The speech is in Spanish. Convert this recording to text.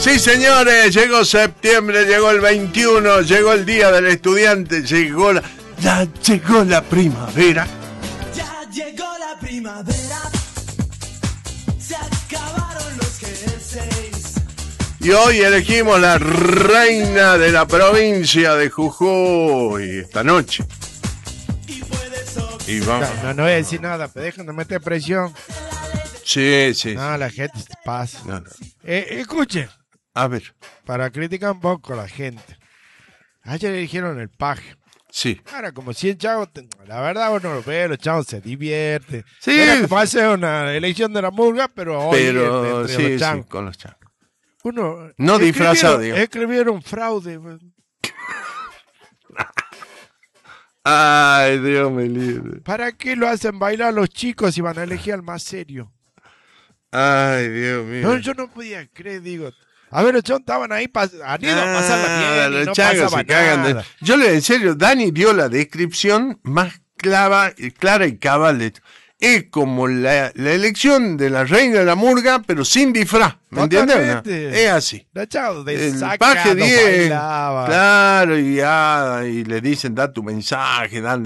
Sí, señores, llegó septiembre, llegó el 21, llegó el Día del Estudiante, llegó la primavera. Ya llegó la primavera, se acabaron los jerseys. Y hoy elegimos la reina de la provincia de Jujuy esta noche. Y vamos. No voy a decir nada, pero dejan de meter presión. Sí. No, la gente se pasa. No. Escuchen. A ver. Para criticar un poco a la gente. Ayer eligieron el paje. Sí. Ahora, como si el chavo, la verdad uno lo ve, los chavos se divierten. Sí. Era como hacer una elección de la murga, pero hoy entre los changos. Sí, con los changos. Uno no disfrazado, digo. Escribieron fraude. Ay, Dios me libre. ¿Para qué lo hacen bailar los chicos si van a elegir al más serio? Ay, Dios mío. No, yo no podía creer, digo. A ver, los chavos estaban ahí, han ido a pasarla bien, y no pasaba nada. Yo le en serio, Dani dio la descripción más clara y cabal de esto. Es como la elección de la reina de la murga, pero sin disfraz, ¿me entiendes? ¿No? Es así. Los chavos el paje 10, bailaba. claro, y le dicen, da tu mensaje, dan